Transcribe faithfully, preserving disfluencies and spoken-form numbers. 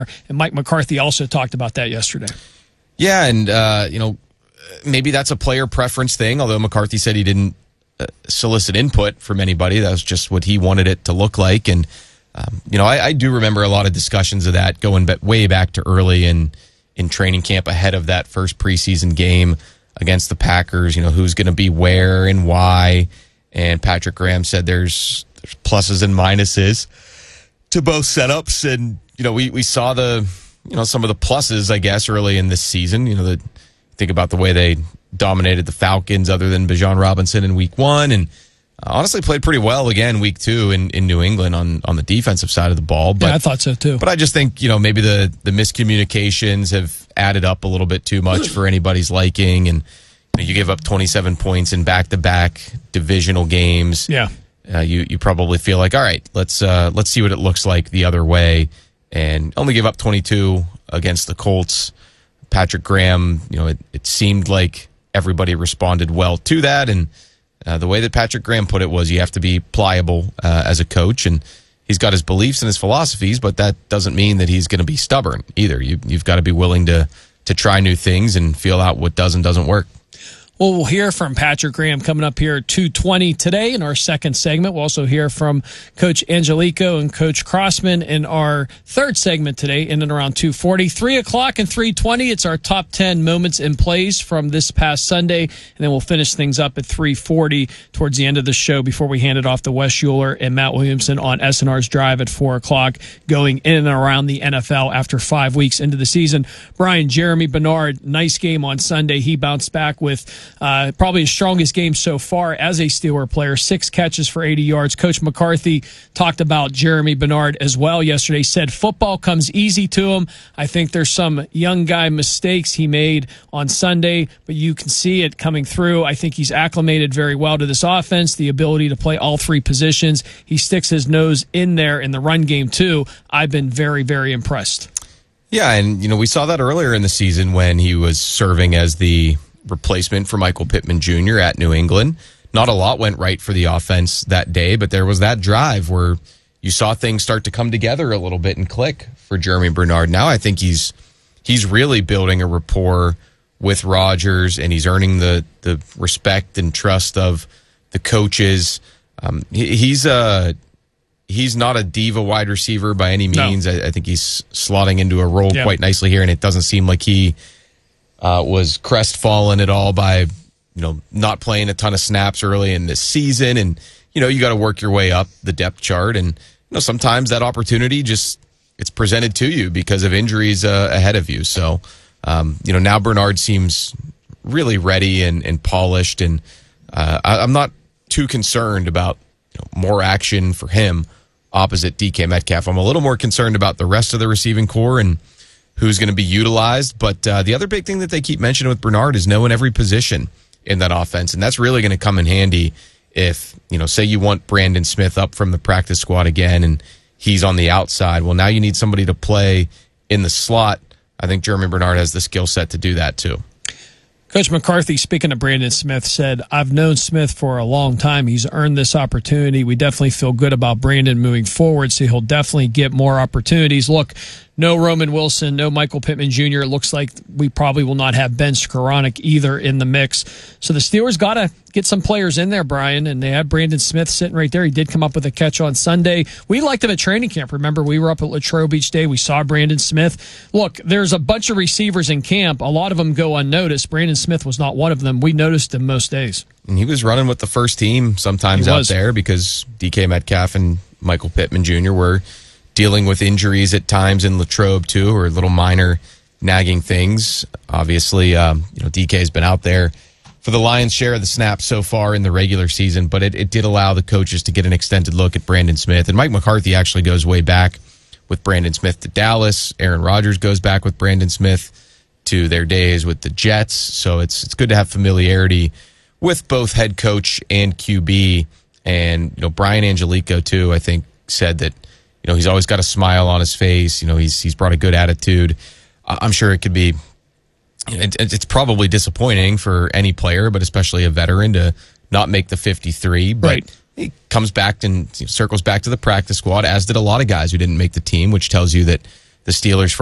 And Mike McCarthy also talked about that yesterday. Yeah, and, uh, you know, maybe that's a player preference thing, although McCarthy said he didn't uh, solicit input from anybody. That was just what he wanted it to look like. And, um, you know, I, I do remember a lot of discussions of that going back, way back to early in, in training camp ahead of that first preseason game against the Packers, you know, who's going to be where and why. And Patrick Graham said there's, there's pluses and minuses to both setups. And, you know, we, we saw the, you know, some of the pluses, I guess, early in this season. You know, the, think about the way they dominated the Falcons other than Bijan Robinson in week one. And uh, honestly played pretty well again week two in, in New England on, on the defensive side of the ball. But, yeah, I thought so too. But I just think, you know, maybe the, the miscommunications have added up a little bit too much for anybody's liking. And you know, you give up twenty-seven points in back-to-back divisional games. Yeah. Uh, you you probably feel like, all right, let's uh, let's see what it looks like the other way, and only give up twenty-two against the Colts. Patrick Graham, you know, it, it seemed like everybody responded well to that, and uh, the way that Patrick Graham put it was, you have to be pliable uh, as a coach, and he's got his beliefs and his philosophies, but that doesn't mean that he's going to be stubborn either. You, you've got to be willing to to try new things and feel out what does and doesn't work. Well, we'll hear from Patrick Graham coming up here at two twenty today in our second segment. We'll also hear from Coach Angelico and Coach Crossman in our third segment today in and around two forty. three o'clock and three twenty, it's our top ten moments and plays from this past Sunday. And then we'll finish things up at three forty towards the end of the show before we hand it off to Wes Euler and Matt Williamson on S N R's Drive at four o'clock, going in and around the N F L after five weeks into the season. Brian, Jeremy Bernard, nice game on Sunday. He bounced back with Uh, probably his strongest game so far as a Steeler player, six catches for eighty yards. Coach McCarthy talked about Jeremy Bernard as well yesterday, said football comes easy to him. I think there's some young guy mistakes he made on Sunday, but you can see it coming through. I think he's acclimated very well to this offense, the ability to play all three positions. He sticks his nose in there in the run game too. I've been very, very impressed. Yeah, and you know, we saw that earlier in the season when he was serving as the replacement for Michael Pittman Junior at New England. Not a lot went right for the offense that day, but there was that drive where you saw things start to come together a little bit and click for Jeremy Bernard. Now I think he's he's really building a rapport with Rodgers, and he's earning the the respect and trust of the coaches. Um, he, he's a he's not a diva wide receiver by any means. No. I, I think he's slotting into a role yeah. quite nicely here, and it doesn't seem like he Uh, was crestfallen at all by, you know, not playing a ton of snaps early in this season. And, you know, you got to work your way up the depth chart. And, you know, sometimes that opportunity just, it's presented to you because of injuries uh, ahead of you. So, um, you know, now Bernard seems really ready and, and polished. And uh, I, I'm not too concerned about, you know, more action for him opposite D K Metcalf. I'm a little more concerned about the rest of the receiving core and who's going to be utilized. But uh, the other big thing that they keep mentioning with Bernard is knowing every position in that offense. And that's really going to come in handy if, you know, say you want Brandon Smith up from the practice squad again and he's on the outside. Well, now you need somebody to play in the slot. I think Jeremy Bernard has the skill set to do that too. Coach McCarthy, speaking of Brandon Smith, said, I've known Smith for a long time. He's earned this opportunity. We definitely feel good about Brandon moving forward, so he'll definitely get more opportunities. Look, no Roman Wilson, no Michael Pittman Junior It looks like we probably will not have Ben Skoranek either in the mix. So the Steelers got to get some players in there, Brian, and they had Brandon Smith sitting right there. He did come up with a catch on Sunday. We liked him at training camp. Remember, we were up at Latrobe each day. We saw Brandon Smith. Look, there's a bunch of receivers in camp. A lot of them go unnoticed. Brandon Smith was not one of them. We noticed him most days. And he was running with the first team sometimes out there because D K Metcalf and Michael Pittman Junior were dealing with injuries at times in Latrobe too, or little minor nagging things. Obviously, um, you know, D K has been out there for the lion's share of the snaps so far in the regular season, but it, it did allow the coaches to get an extended look at Brandon Smith. And Mike McCarthy actually goes way back with Brandon Smith to Dallas. Aaron Rodgers goes back with Brandon Smith to their days with the Jets. So it's it's good to have familiarity with both head coach and Q B. And, you know, Brian Angelico too, I think, said that, you know, he's always got a smile on his face. You know, he's he's brought a good attitude. I'm sure it could be, it, it's probably disappointing for any player, but especially a veteran to not make the fifty-three. But right. He comes back and circles back to the practice squad, as did a lot of guys who didn't make the team, which tells you that the Steelers